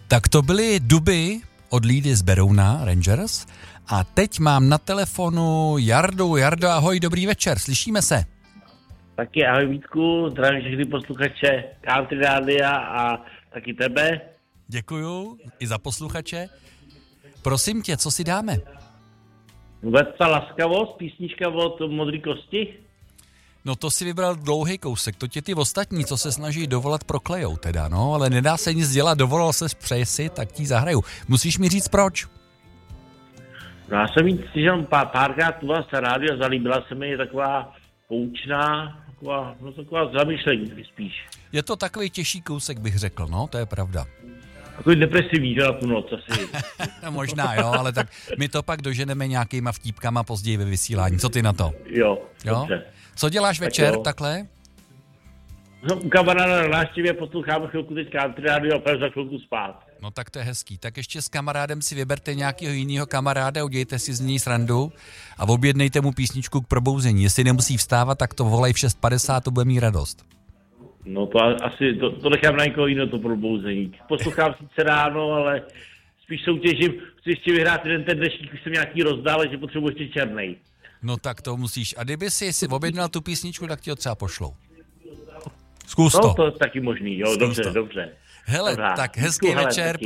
Tak to byly Duby od Lídy z Berouna, Rangers. A teď mám na telefonu Jardu. Jardo, ahoj, dobrý večer, slyšíme se. Taky ahoj Vítku, zdravím všechny posluchače Country Rádia a taky tebe. Děkuju i za posluchače. Prosím tě, co si dáme? Vůbec ta laskavost, písnička od Modrý kosti? No to si vybral dlouhý kousek, to ti ty ostatní, co se snaží dovolat, proklejou teda, no, ale nedá se nic dělat, dovolal ses, přeji si, tak ti zahraju. Musíš mi říct proč. No já jsem jí slyšel párkrát tu vás rádio a zalíbila se mi, je taková poučná, taková zamyšlení spíš. Je to takový těžší kousek, bych řekl, no, to je pravda. Takový depresivní, že na tu noc asi. Možná, jo, ale tak my to pak doženeme nějakýma vtípkama později ve vysílání. Co ty na to? Jo, dobře. Co děláš večer tak takhle? No, u kamaráda na návštěvě posloucháme chvilku teď Country Radio a půjdeme za chvilku spát. No tak to je hezký. Tak ještě s kamarádem si vyberte nějakého jiného kamaráda, udějte si z něj srandu a objednejte mu písničku k probouzení. Jestli nemusí vstávat, tak to volej v 6:50, to bude mít radost. No to asi, to nechám na někoho jiného, to probouzení. Poslouchám sice ráno, ale spíš soutěžím, chci ještě vyhrát ten dnešník, už jsem nějaký rozdál, že potřebuji ještě černej. No tak to musíš. A kdyby si objednal tu písničku, tak ti ho třeba pošlou. Zkus to. No to je taky možný, jo, Zkus dobře, to. dobře. Hele, Dobrá. tak hezký večer.